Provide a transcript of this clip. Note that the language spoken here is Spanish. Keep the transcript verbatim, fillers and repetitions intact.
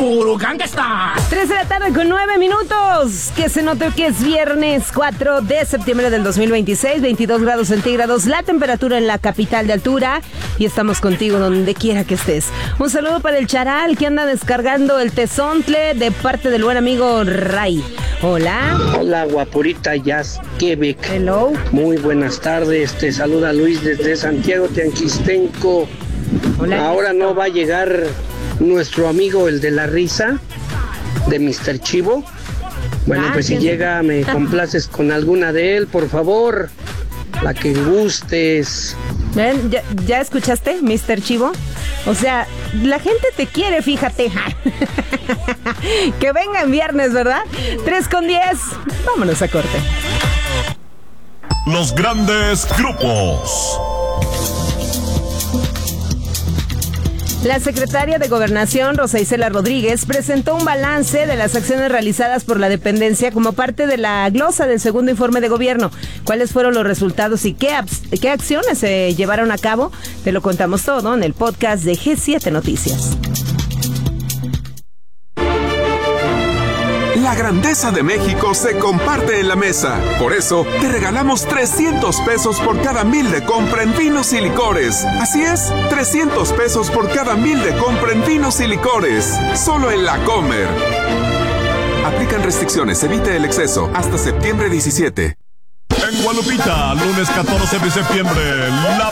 puro gangsta. tres de la tarde con nueve minutos. Que se note que es viernes cuatro de septiembre del dos mil veintiséis, veintidós grados centígrados, la temperatura en la capital de altura. Y estamos contigo donde quiera que estés. Un saludo para el Charal que anda descargando el tezontle de parte del buen amigo Ray. Hola. Hola, guapurita Jazz Quebec. Hello. Muy buenas tardes. Te saluda Luis desde Santiago Tianquistenco. Hola. Ahora no va a llegar nuestro amigo el de la risa de mister Chivo. Bueno, Ah, pues si ¿quién? llega me complaces con alguna de él, por favor. La que gustes. ¿Ven? ¿Ya, ya escuchaste, mister Chivo? O sea, la gente te quiere, fíjate. Que venga en viernes, ¿verdad? tres con diez. Vámonos a corte. Los grandes grupos. La secretaria de Gobernación, Rosa Isela Rodríguez, presentó un balance de las acciones realizadas por la dependencia como parte de la glosa del segundo informe de gobierno. ¿Cuáles fueron los resultados y qué, qué acciones se llevaron a cabo? Te lo contamos todo en el podcast de G siete Noticias. La grandeza de México se comparte en la mesa. Por eso, te regalamos trescientos pesos por cada mil de compra en vinos y licores. Así es, trescientos pesos por cada mil de compra en vinos y licores. Solo en La Comer. Aplican restricciones, evite el exceso. Hasta septiembre diecisiete. En Guadalupita, lunes catorce de septiembre, la